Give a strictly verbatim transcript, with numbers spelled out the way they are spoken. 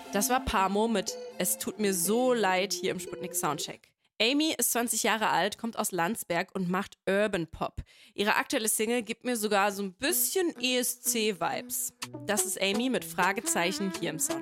Das war Pamo mit Es tut mir so leid hier im Sputnik Soundcheck. Amy ist zwanzig Jahre alt, kommt aus Landsberg und macht Urban Pop. Ihre aktuelle Single gibt mir sogar so ein bisschen E S C-Vibes. Das ist Amy mit Fragezeichen hier im Sound.